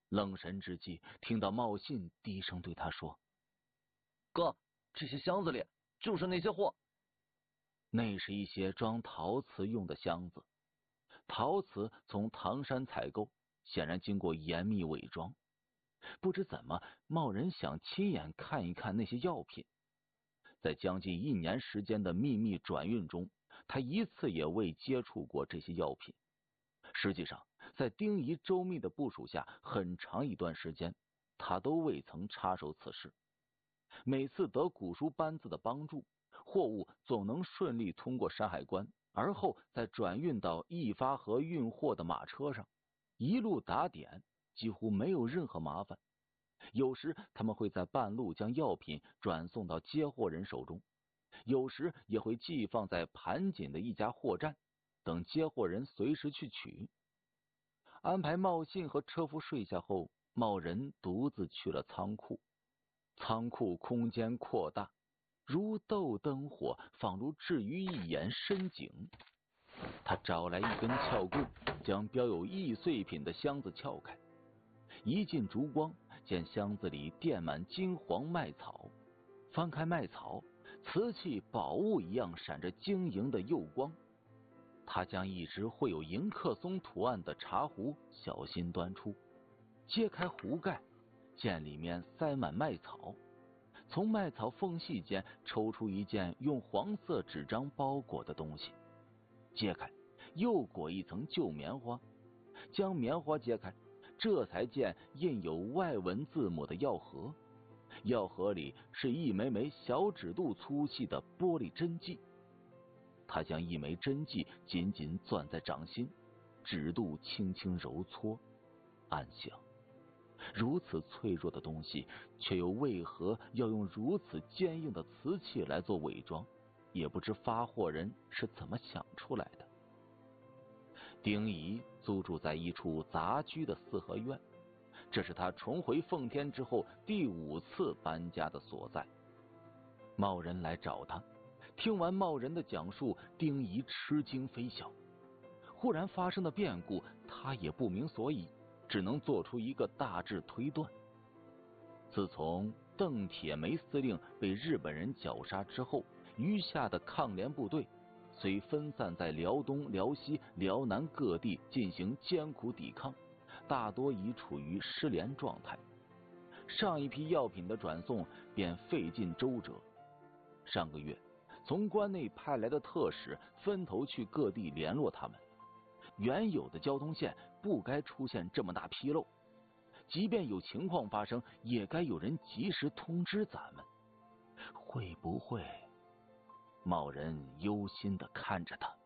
愣神之际，听到茂信低声对他说：“ 哥，这些箱子里就是那些货。” 那是一些装陶瓷用的箱子，陶瓷从唐山采购，显然经过严密伪装。不知怎么，茂人想亲眼看一看那些药品。在将近1年时间的秘密转运中，他一次也未接触过这些药品。实际上，在丁仪周密的部署下，很长一段时间，他都未曾插手此事。每次得古书班子的帮助，货物总能顺利通过山海关，而后再转运到一发河运货的马车上，一路打点，几乎没有任何麻烦。有时他们会在半路将药品转送到接货人手中，有时也会寄放在盘锦的一家货站，等接货人随时去取。安排茂信和车夫睡下后，茂人独自去了仓库。仓库空间扩大，如斗灯火，仿如置于一眼深井。他找来一根撬棍，将标有易碎品的箱子撬开。一进烛光，见箱子里垫满金黄麦草。翻开麦草，瓷器宝物一样闪着晶莹的釉光。他将一只绘有迎客松图案的茶壶小心端出，揭开壶盖，见里面塞满麦草。从麦草缝隙间抽出一件用黄色纸张包裹的东西，揭开，又裹一层旧棉花。将棉花揭开，这才见印有外文字母的药盒。药盒里是一枚枚小指肚粗细的玻璃针剂。他将一枚针剂紧紧攥在掌心，指肚轻轻揉搓，暗想：如此脆弱的东西，却又为何要用如此坚硬的瓷器来做伪装？也不知发货人是怎么想出来的。丁仪租住在一处杂居的四合院，这是他重回奉天之后第5次搬家的所在。茂人来找他，听完茂人的讲述，丁仪吃惊非小。忽然发生的变故，他也不明所以，只能做出一个大致推断。自从邓铁梅司令被日本人绞杀之后，余下的抗联部队虽分散在辽东、辽西、辽南各地进行艰苦抵抗，大多已处于失联状态。上一批药品的转送便费尽周折。上个月，从关内派来的特使分头去各地联络他们。原有的交通线不该出现这么大纰漏，即便有情况发生，也该有人及时通知咱们。会不会？茂人忧心地看着他。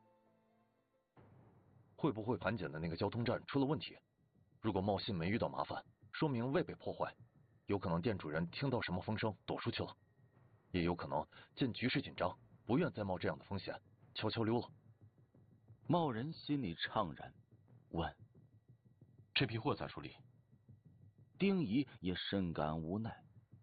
会不会盘锦的那个交通站出了问题？如果茂信没遇到麻烦，说明未被破坏，有可能店主人听到什么风声躲出去了，也有可能见局势紧张，不愿再冒这样的风险，悄悄溜了。 茂人心里怅然，问： 这批货咋处理？ 丁仪也深感无奈。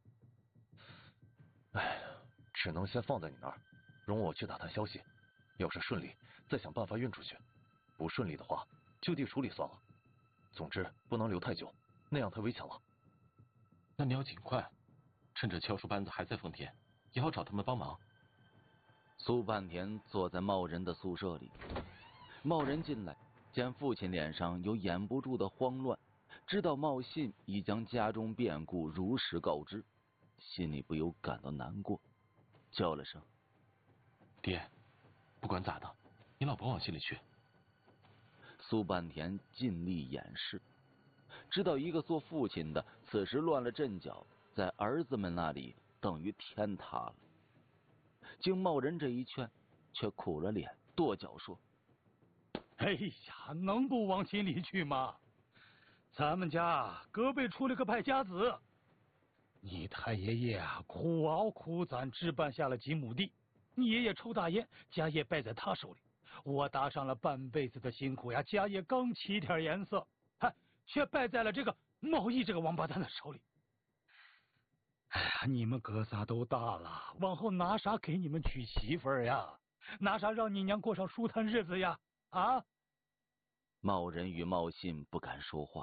哎，只能先放在你那儿，容我去打探消息。要是顺利，再想办法运出去；不顺利的话，就地处理算了。总之不能留太久，那样太危险了。 那你要尽快，趁着敲书班子还在奉天，也好找他们帮忙。 苏半田坐在茂人的宿舍里，茂人进来，见父亲脸上有掩不住的慌乱，知道茂信已将家中变故如实告知，心里不由感到难过，叫了声： 爹，不管咋的，你老甭往心里去。 苏半田尽力掩饰，知道一个做父亲的此时乱了阵脚，在儿子们那里等于天塌了。经茂人这一劝，却苦了脸，跺脚说： 哎呀，能不往心里去吗？咱们家隔辈出了个败家子，你太爷爷啊，苦熬苦攒置办下了几亩地，你爷爷抽大烟，家业败在他手里。我搭上了半辈子的辛苦呀，家业刚起点颜色，却败在了这个茂义这个王八蛋的手里。哎呀，你们哥仨都大了，往后拿啥给你们娶媳妇儿呀？拿啥让你娘过上舒坦日子呀？啊！ 茂人与茂信不敢说话。